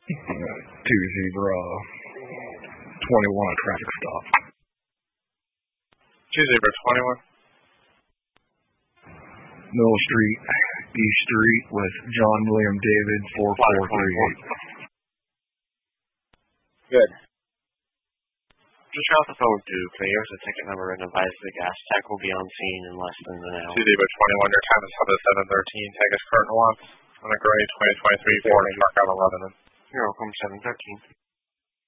2 Zebra 21, a traffic stop. 2 Zebra 21. Middle Street, East Street with John William David 4438. Good. Just off the phone with Duke. They give us a ticket number and advise the gas tech will be on scene in less than an hour. 2 Zebra 21, your time is 7:13. Tag is current once. On a gray 2023 Ford, mark out 11. You're welcome, 713.